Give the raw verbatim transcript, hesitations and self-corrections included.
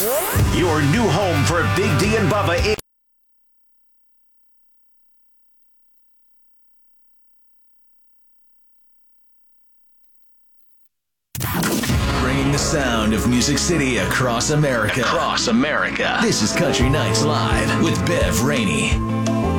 Your new home for Big D and Bubba is bringing the sound of Music City across America. Across America. This is Country Nights Live with Bev Rainey.